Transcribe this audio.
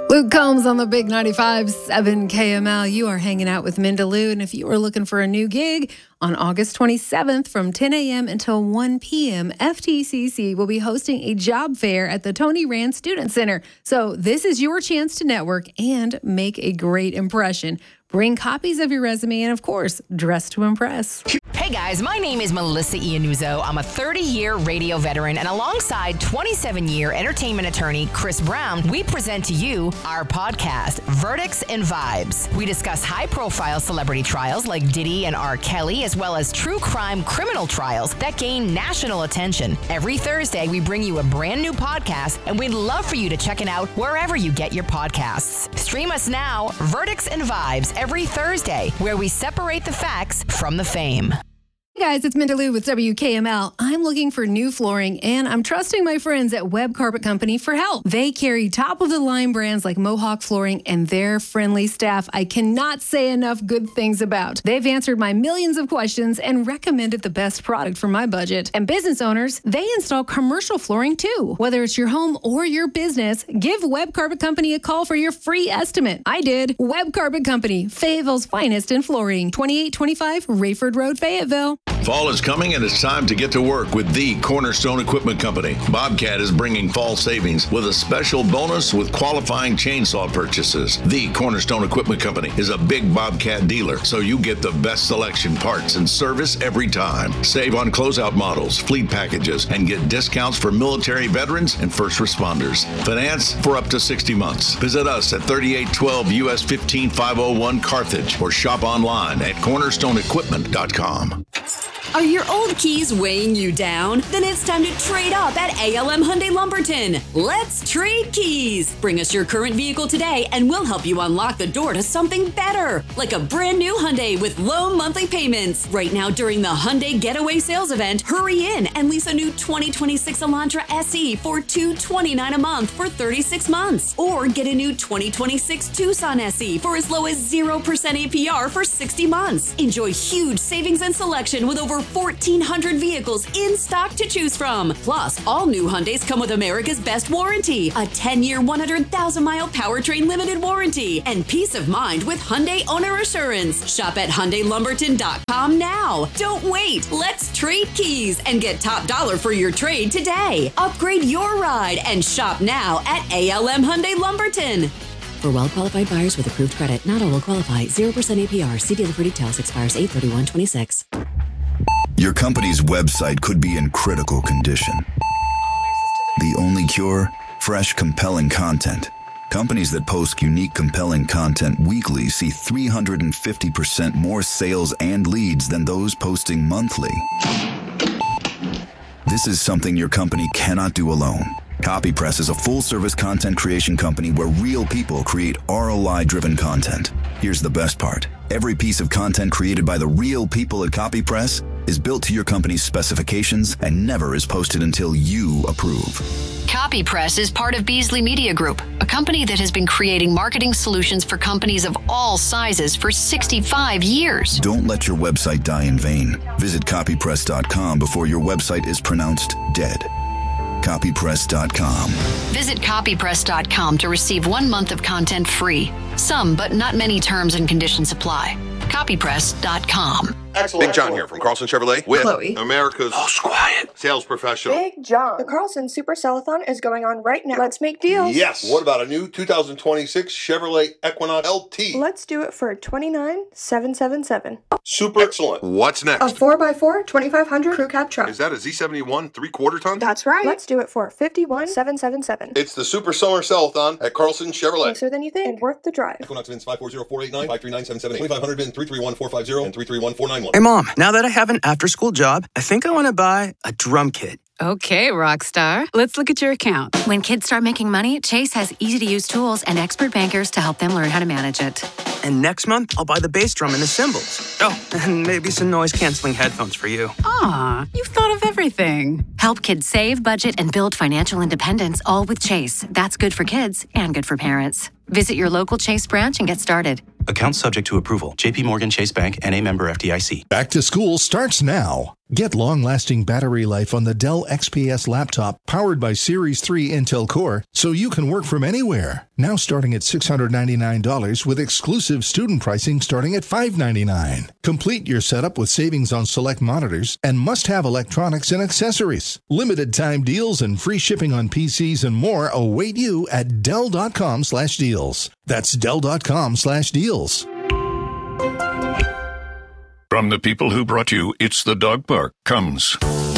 Luke Combs on the Big 95.7 KML. You are hanging out with Minda Lou, and if you are looking for a new gig, on August 27th from 10 a.m. until 1 p.m., FTCC will be hosting a job fair at the Tony Rand Student Center. So this is your chance to network and make a great impression. Bring copies of your resume and, of course, dress to impress. Hey guys, my name is Melissa Iannuzzo. I'm a 30-year radio veteran, and alongside 27-year entertainment attorney Chris Brown, we present to you our podcast, Verdicts and Vibes. We discuss high-profile celebrity trials like Diddy and R. Kelly, as well as true crime criminal trials that gain national attention. Every Thursday, we bring you a brand new podcast, and we'd love for you to check it out wherever you get your podcasts. Stream us now, Verdicts and Vibes, every Thursday, where we separate the facts from the fame. Hey guys, it's Minda Lou with WKML. I'm looking for new flooring, and I'm trusting my friends at Webb Carpet Company for help. They carry top-of-the-line brands like Mohawk Flooring, and their friendly staff I cannot say enough good things about. They've answered my millions of questions and recommended the best product for my budget. And business owners, they install commercial flooring too. Whether it's your home or your business, give Webb Carpet Company a call for your free estimate. I did. Webb Carpet Company, Fayetteville's finest in flooring, 2825 Rayford Road, Fayetteville. Fall is coming and it's time to get to work with the Cornerstone Equipment Company. Bobcat is bringing fall savings with a special bonus with qualifying chainsaw purchases. The Cornerstone Equipment Company is a big Bobcat dealer, so you get the best selection, parts, and service every time. Save on closeout models, fleet packages, and get discounts for military veterans and first responders. Finance for up to 60 months. Visit us at 3812 US 15501 Carthage or shop online at cornerstoneequipment.com. Are your old keys weighing you down? Then it's time to trade up at ALM Hyundai Lumberton. Let's trade keys. Bring us your current vehicle today and we'll help you unlock the door to something better, like a brand new Hyundai with low monthly payments. Right now during the Hyundai Getaway Sales Event, hurry in and lease a new 2026 Elantra SE for $229 a month for 36 months. Or get a new 2026 Tucson SE for as low as 0% APR for 60 months. Enjoy huge savings and selection with over 1,400 vehicles in stock to choose from. Plus, all new Hyundais come with America's Best Warranty, a 10-year, 100,000-mile powertrain limited warranty, and peace of mind with Hyundai Owner Assurance. Shop at HyundaiLumberton.com now. Don't wait. Let's trade keys and get top dollar for your trade today. Upgrade your ride and shop now at ALM Hyundai Lumberton. For well-qualified buyers with approved credit, not all will qualify. 0% APR. See dealer for details. Expires 8/31/26. Your company's website could be in critical condition. The only cure? Fresh, compelling content. Companies that post unique, compelling content weekly see 350% more sales and leads than those posting monthly. This is something your company cannot do alone. CopyPress is a full-service content creation company where real people create ROI-driven content. Here's the best part. Every piece of content created by the real people at CopyPress is built to your company's specifications and never is posted until you approve. CopyPress is part of Beasley Media Group, a company that has been creating marketing solutions for companies of all sizes for 65 years. Don't let your website die in vain. Visit copypress.com before your website is pronounced dead. Copypress.com. Visit copypress.com to receive 1 month of content free. Some, but not many terms and conditions apply. Copypress.com. Excellent. Big John here from Carlson Chevrolet with Chloe. America's most quiet sales professional. Big John. The Carlson Super Sellathon is going on right now. Let's make deals. Yes. What about a new 2026 Chevrolet Equinox LT? Let's do it for $29,777. Super excellent. What's next? A 4x4 2500 crew cab truck. Is that a Z71 3/4 ton? That's right. Let's do it for $51,777. It's the Super Summer Sellathon at Carlson Chevrolet. Nicer than you think and worth the drive. Equinox VINs 540489, 539778, 2500 VIN 331450, and 331491. Hey, Mom, now that I have an after-school job, I think I want to buy a drum kit. Okay, Rockstar. Let's look at your account. When kids start making money, Chase has easy-to-use tools and expert bankers to help them learn how to manage it. And next month, I'll buy the bass drum and the cymbals. Oh, and maybe some noise-canceling headphones for you. Aw, you've thought of everything. Help kids save, budget, and build financial independence, all with Chase. That's good for kids and good for parents. Visit your local Chase branch and get started. Account subject to approval. JP Morgan Chase Bank, N.A. member FDIC. Back to school starts now. Get long-lasting battery life on the Dell XPS laptop powered by Series 3 Intel Core so you can work from anywhere. Now starting at $699 with exclusive student pricing starting at $599. Complete your setup with savings on select monitors and must-have electronics and accessories. Limited time deals and free shipping on PCs and more await you at Dell.com/deals. That's Dell.com/deals. From the people who brought you It's the Dog Park comes